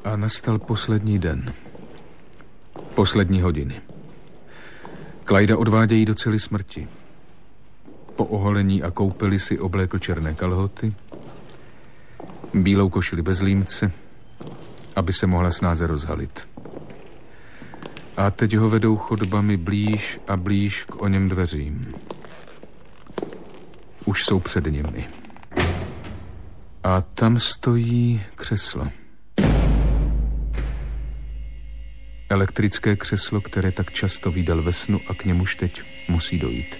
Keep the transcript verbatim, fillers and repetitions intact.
A nastal poslední den. Poslední hodiny. Clyda odvádějí do cely smrti. Po oholení a koupeli si oblékl černé kalhoty, bílou košili bez límce, aby se mohla snáze rozhalit. A teď ho vedou chodbami blíž a blíž k oněm dveřím. Už jsou před nimi. A tam stojí křeslo. Elektrické křeslo, které tak často vídal ve snu a k němuž teď musí dojít.